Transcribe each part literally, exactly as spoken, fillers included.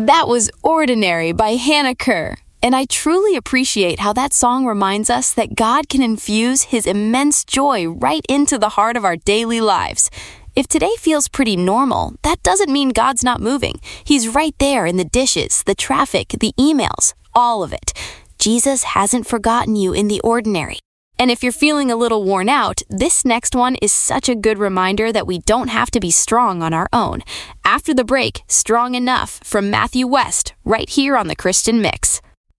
That was Ordinary by Hannah Kerr. And I truly appreciate how that song reminds us that God can infuse His immense joy right into the heart of our daily lives. If today feels pretty normal, that doesn't mean God's not moving. He's right there in the dishes, the traffic, the emails, all of it. Jesus hasn't forgotten you in the ordinary. And if you're feeling a little worn out, this next one is such a good reminder that we don't have to be strong on our own. After the break, Strong Enough from Matthew West, right here on the Christian Mix.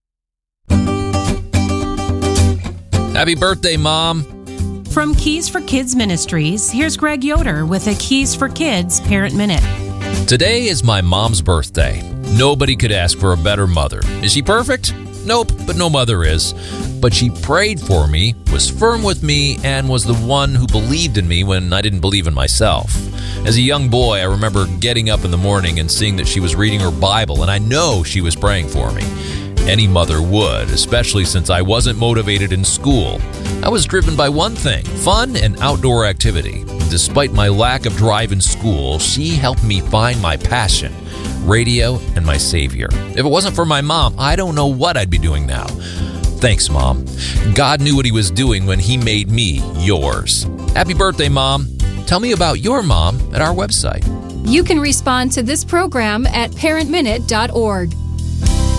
Happy birthday, Mom. From Keys for Kids Ministries, here's Greg Yoder with a Keys for Kids Parent Minute. Today is my mom's birthday. Nobody could ask for a better mother. Is she perfect? Nope, but no mother is. But she prayed for me, was firm with me, and was the one who believed in me when I didn't believe in myself. As a young boy, I remember getting up in the morning and seeing that she was reading her Bible, and I know she was praying for me. Any mother would, especially since I wasn't motivated in school. I was driven by one thing, fun and outdoor activity. Despite my lack of drive in school, she helped me find my passion, radio, and my savior. If it wasn't for my mom, I don't know what I'd be doing now. Thanks, Mom. God knew what He was doing when He made me yours. Happy birthday, Mom. Tell me about your mom at our website. You can respond to this program at parent minute dot org.